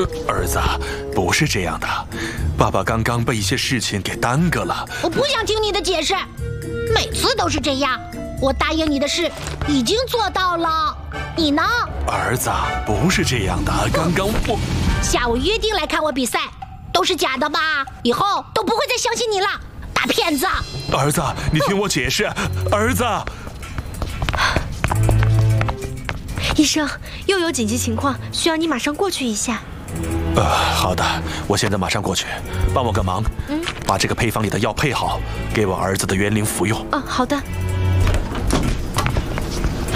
儿子，不是这样的，爸爸刚刚被一些事情给耽搁了。 我不想听你的解释，每次都是这样。我答应你的事已经做到了，你呢？ 儿子，不是这样的，刚刚我下午约定来看我比赛，都是假的吧？以后都不会再相信你了，大骗子！ 儿子，你听我解释，儿子。 医生，又有紧急情况，需要你马上过去一下。 好的，我现在马上过去。帮我个忙，把这个配方里的药配好，给我儿子的园林服用。 好的。